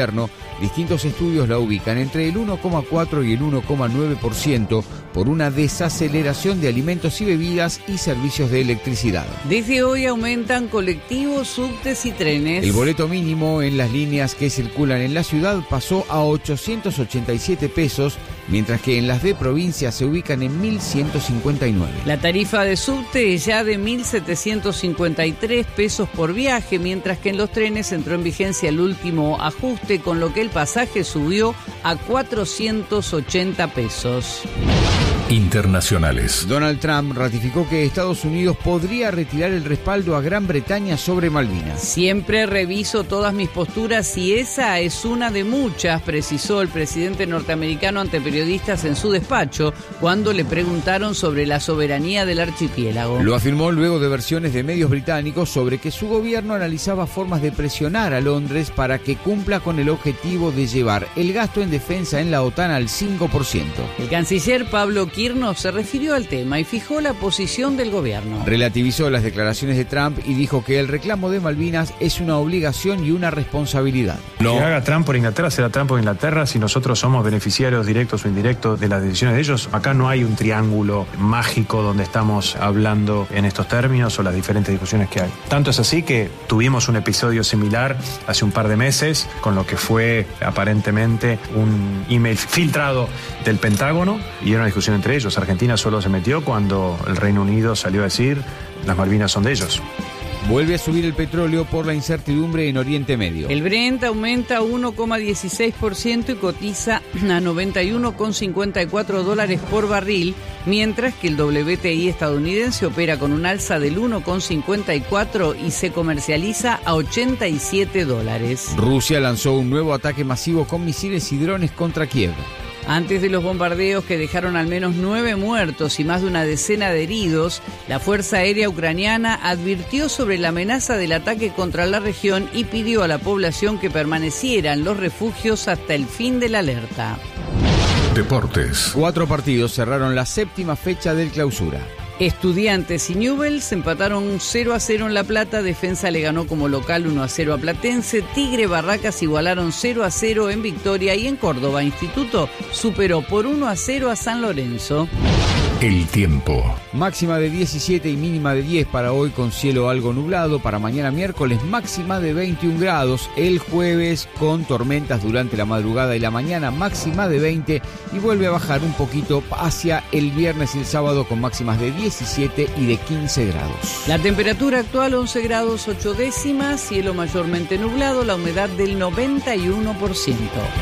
distintos estudios la ubican entre el 1,4 y el 1,9% por una desaceleración de alimentos y bebidas y servicios de electricidad. Desde hoy aumentan colectivos, subtes y trenes. El boleto mínimo en las líneas que circulan en la ciudad pasó a 887 pesos, mientras que en las de provincia se ubican en 1.159. La tarifa de subte es ya de 1.753 pesos por viaje, mientras que en los trenes entró en vigencia el último ajuste, con lo que el pasaje subió a 480 pesos. Internacionales. Donald Trump ratificó que Estados Unidos podría retirar el respaldo a Gran Bretaña sobre Malvinas. Siempre reviso todas mis posturas y esa es una de muchas, precisó el presidente norteamericano ante periodistas en su despacho cuando le preguntaron sobre la soberanía del archipiélago. Lo afirmó luego de versiones de medios británicos sobre que su gobierno analizaba formas de presionar a Londres para que cumpla con el objetivo de llevar el gasto en defensa en la OTAN al 5%. El canciller Pablo Kirchner se refirió al tema y fijó la posición del gobierno. Relativizó las declaraciones de Trump y dijo que el reclamo de Malvinas es una obligación y una responsabilidad. Lo que haga Trump por Inglaterra será Trump por Inglaterra. Si nosotros somos beneficiarios directos o indirectos de las decisiones de ellos, acá no hay un triángulo mágico donde estamos hablando en estos términos o las diferentes discusiones que hay. Tanto es así que tuvimos un episodio similar hace un par de meses con lo que fue aparentemente un email filtrado del Pentágono y era una discusión entre ellos. Argentina solo se metió cuando el Reino Unido salió a decir las Malvinas son de ellos. Vuelve a subir el petróleo por la incertidumbre en Oriente Medio. El Brent aumenta 1,16% y cotiza a $91,54 por barril, mientras que el WTI estadounidense opera con un alza del 1,54 y se comercializa a $87. Rusia lanzó un nuevo ataque masivo con misiles y drones contra Kiev. Antes de los bombardeos que dejaron al menos 9 muertos y más de una decena de heridos, la Fuerza Aérea Ucraniana advirtió sobre la amenaza del ataque contra la región y pidió a la población que permaneciera en los refugios hasta el fin de la alerta. Deportes. 4 partidos cerraron la 7ª fecha del Clausura. Estudiantes y Newell's empataron 0-0 en La Plata, Defensa le ganó como local 1-0 a Platense, Tigre Barracas igualaron 0-0 en Victoria y en Córdoba Instituto superó por 1-0 a San Lorenzo. El tiempo. Máxima de 17 y mínima de 10 para hoy con cielo algo nublado. Para mañana miércoles máxima de 21 grados. El jueves con tormentas durante la madrugada y la mañana máxima de 20 y vuelve a bajar un poquito hacia el viernes y el sábado con máximas de 17 y de 15 grados. La temperatura actual 11 grados 8 décimas, cielo mayormente nublado, la humedad del 91%.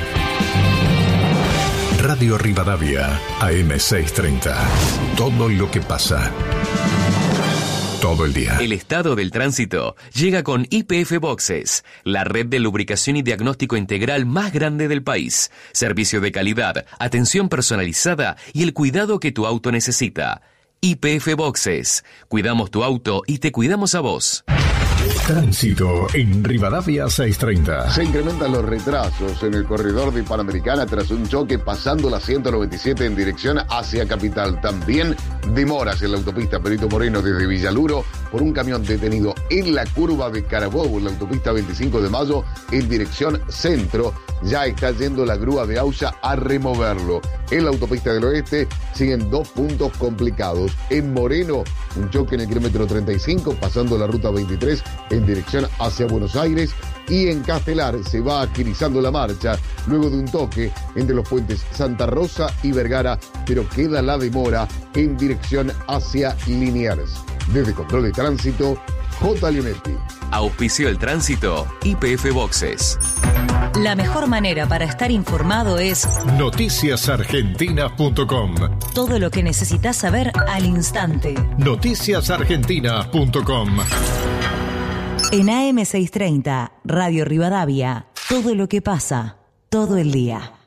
Radio Rivadavia, AM630. Todo lo que pasa. Todo el día. El estado del tránsito llega con YPF Boxes, la red de lubricación y diagnóstico integral más grande del país. Servicio de calidad, atención personalizada y el cuidado que tu auto necesita. YPF Boxes. Cuidamos tu auto y te cuidamos a vos. Tránsito en Rivadavia 630. Se incrementan los retrasos en el corredor de Panamericana tras un choque pasando la 197 en dirección hacia Capital. También demoras en la autopista Perito Moreno desde Villaluro por un camión detenido en la curva de Carabobo en la autopista 25 de Mayo en dirección centro. Ya está yendo la grúa de AUSA a removerlo. En la autopista del Oeste siguen 2 puntos complicados. En Moreno, un choque en el kilómetro 35 pasando la ruta 23 en dirección hacia Buenos Aires, y en Castelar se va agilizando la marcha luego de un toque entre los puentes Santa Rosa y Vergara, pero queda la demora en dirección hacia Liniers. Desde Control de Tránsito, J. Leonetti. Auspició el tránsito YPF Boxes. La mejor manera para estar informado es noticiasargentinas.com. Todo lo que necesitas saber al instante. Noticiasargentinas.com. En AM630, Radio Rivadavia, todo lo que pasa, todo el día.